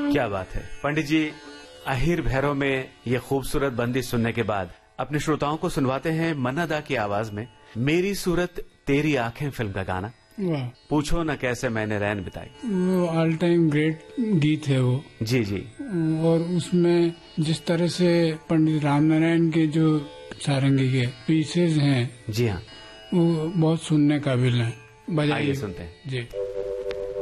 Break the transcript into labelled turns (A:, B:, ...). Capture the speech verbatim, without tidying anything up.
A: क्या बात है पंडित जी। अहिर भैरव में ये खूबसूरत बंदी सुनने के बाद अपने श्रोताओं को सुनवाते हैं मन्ना दा की आवाज में मेरी सूरत तेरी आंखें फिल्म का गाना।
B: वाह,
A: पूछो न कैसे मैंने रैन बिताई।
B: वो ऑल टाइम ग्रेट गीत है वो।
A: जी जी।
B: और उसमें जिस तरह से पंडित रामनारायण के जो सारंगी के पीसेज हैं,
A: जी हाँ,
B: वो बहुत सुनने काबिल हैं। बजाइए,
A: सुनते हैं
B: जी।